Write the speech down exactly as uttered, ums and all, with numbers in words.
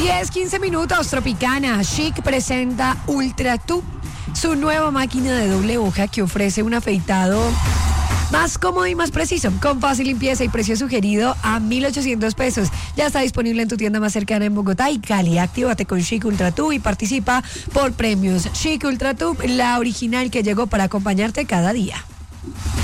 diez, quince minutos, Tropicana. Chic presenta Ultra Tube, su nueva máquina de doble hoja que ofrece un afeitado más cómodo y más preciso, con fácil limpieza y precio sugerido a mil ochocientos pesos. Ya está disponible en tu tienda más cercana en Bogotá y Cali. Actívate con Chic Ultra Tube y participa por premios. Chic Ultra Tube, la original que llegó para acompañarte cada día.